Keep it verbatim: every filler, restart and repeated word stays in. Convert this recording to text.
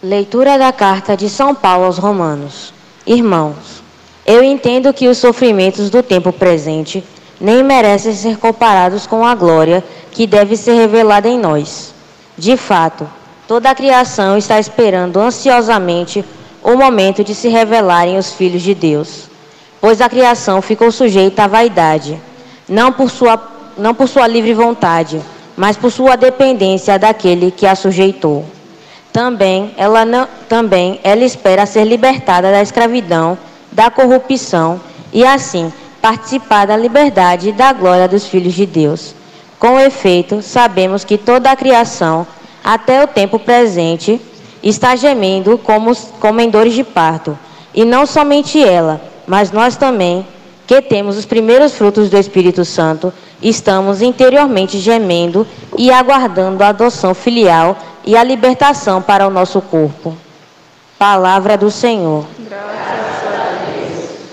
Leitura da carta de São Paulo aos Romanos. Irmãos, eu entendo que os sofrimentos do tempo presente nem merecem ser comparados com a glória que deve ser revelada em nós. De fato, toda a criação está esperando ansiosamente o momento de se revelarem os filhos de Deus, pois a criação ficou sujeita à vaidade, não por sua, não por sua livre vontade, mas por sua dependência daquele que a sujeitou. Também ela, não, também ela espera ser libertada da escravidão, da corrupção e assim participar da liberdade e da glória dos filhos de Deus. Com efeito, sabemos que toda a criação, até o tempo presente, está gemendo como, como em dores de parto. E não somente ela, mas nós também, que temos os primeiros frutos do Espírito Santo, estamos interiormente gemendo e aguardando a adoção filial e a libertação para o nosso corpo. Palavra do Senhor.